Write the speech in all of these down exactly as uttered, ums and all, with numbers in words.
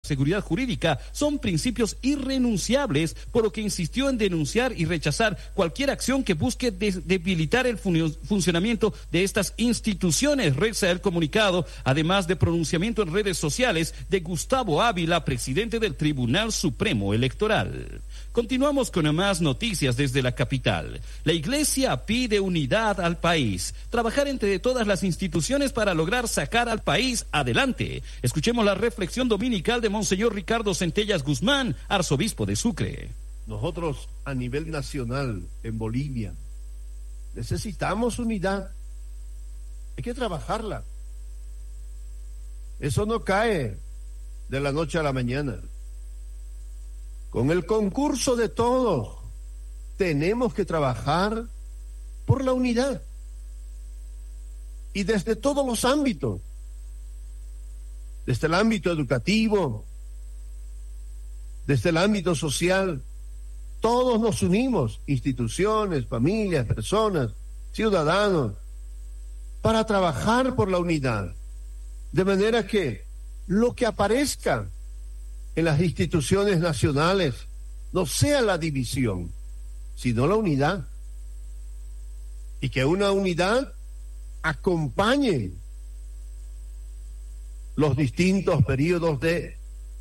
seguridad jurídica son principios irrenunciables, por lo que insistió en denunciar y rechazar cualquier acción que busque des- debilitar el fun- funcionamiento de estas instituciones, reza el comunicado, además de pronunciamiento en redes sociales de Gustavo Ávila, presidente del Tribunal Supremo Electoral. Continuamos con más noticias desde la capital. La Iglesia pide unidad al país, trabajar entre todas las instituciones para lograr sacar al país adelante. Escuchemos la reflexión dominical de Monseñor Ricardo Centellas Guzmán, arzobispo de Sucre. Nosotros a nivel nacional en Bolivia necesitamos unidad. Hay que trabajarla. Eso no cae de la noche a la mañana. Con el concurso de todos, tenemos que trabajar por la unidad. Y desde todos los ámbitos. Desde el ámbito educativo, desde el ámbito social, todos nos unimos, instituciones, familias, personas, ciudadanos, para trabajar por la unidad. De manera que lo que aparezca en las instituciones nacionales no sea la división, sino la unidad. Y que una unidad acompañe los distintos periodos de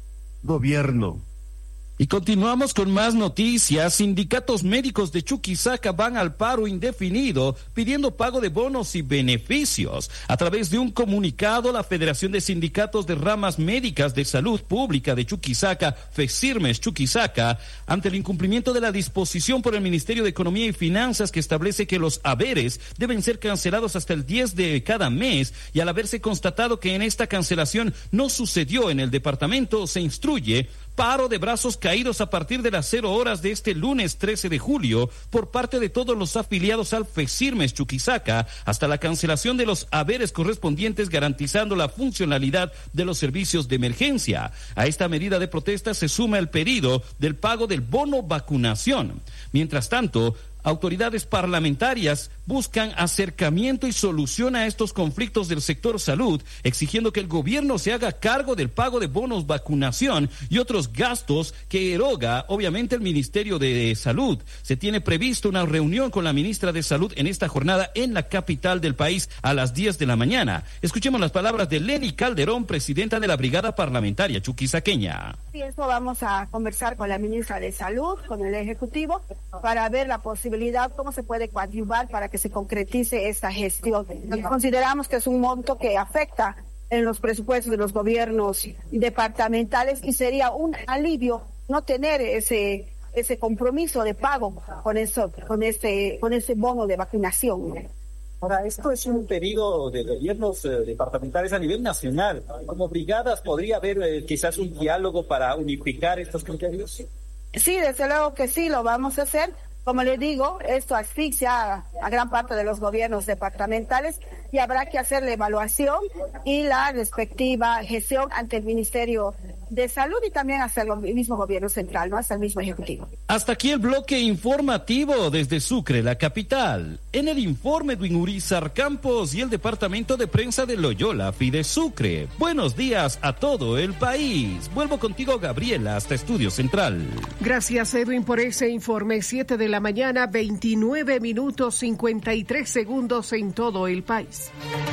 gobierno. Y continuamos con más noticias. Sindicatos médicos de Chuquisaca van al paro indefinido pidiendo pago de bonos y beneficios. A través de un comunicado, la Federación de Sindicatos de Ramas Médicas de Salud Pública de Chuquisaca, FESIRMES Chuquisaca, ante el incumplimiento de la disposición por el Ministerio de Economía y Finanzas que establece que los haberes deben ser cancelados hasta el diez de cada mes, y al haberse constatado que en esta cancelación no sucedió en el departamento, se instruye paro de brazos caídos a partir de las cero horas de este lunes trece de julio por parte de todos los afiliados al FESIRMES Chuquisaca hasta la cancelación de los haberes correspondientes, garantizando la funcionalidad de los servicios de emergencia. A esta medida de protesta se suma el pedido del pago del bono vacunación. Mientras tanto, autoridades parlamentarias buscan acercamiento y solución a estos conflictos del sector salud, exigiendo que el gobierno se haga cargo del pago de bonos vacunación y otros gastos que eroga, obviamente, el Ministerio de Salud. Se tiene previsto una reunión con la ministra de Salud en esta jornada en la capital del país a las diez de la mañana. Escuchemos las palabras de Leni Calderón, presidenta de la Brigada Parlamentaria Chuquisaqueña. Y eso vamos a conversar con la ministra de Salud, con el Ejecutivo, para ver la posibilidad, cómo se puede coadyuvar para que se concretice esta gestión. Consideramos que es un monto que afecta en los presupuestos de los gobiernos departamentales y sería un alivio no tener ese ese compromiso de pago con eso, con este con ese bono de vacunación. Ahora, esto es un pedido de gobiernos eh, departamentales a nivel nacional. Como brigadas, ¿podría haber eh, quizás un diálogo para unificar estos criterios? Sí, desde luego que sí, lo vamos a hacer. Como le digo, esto asfixia a, a gran parte de los gobiernos departamentales y habrá que hacer la evaluación y la respectiva gestión ante el Ministerio de Salud y también hasta el mismo gobierno central, ¿no? Hasta el mismo Ejecutivo. Hasta aquí el bloque informativo desde Sucre, la capital. En el informe de Urizar Campos y el departamento de prensa de Loyola Fide Sucre. Buenos días a todo el país. Vuelvo contigo, Gabriela, hasta Estudio Central. Gracias, Edwin, por ese informe. Siete de la mañana, veintinueve minutos cincuenta y tres segundos en todo el país.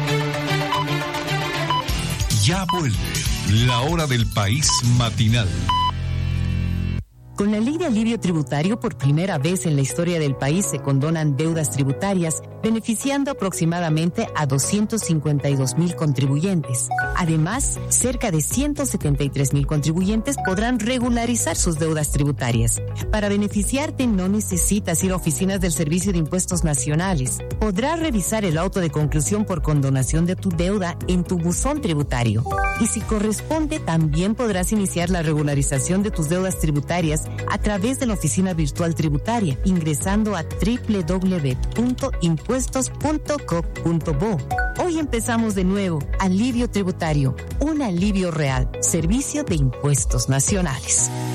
Ya vuelve la hora del país matinal. Con la Ley de Alivio Tributario, por primera vez en la historia del país se condonan deudas tributarias, beneficiando aproximadamente a doscientos cincuenta y dos mil contribuyentes. Además, cerca de ciento setenta y tres mil contribuyentes podrán regularizar sus deudas tributarias. Para beneficiarte, no necesitas ir a oficinas del Servicio de Impuestos Nacionales. Podrás revisar el auto de conclusión por condonación de tu deuda en tu buzón tributario. Y si corresponde, también podrás iniciar la regularización de tus deudas tributarias a través de la oficina virtual tributaria, ingresando a doble u doble u doble u punto impuestos punto gov punto bo. Hoy empezamos de nuevo. Alivio tributario, un alivio real. Servicio de Impuestos Nacionales.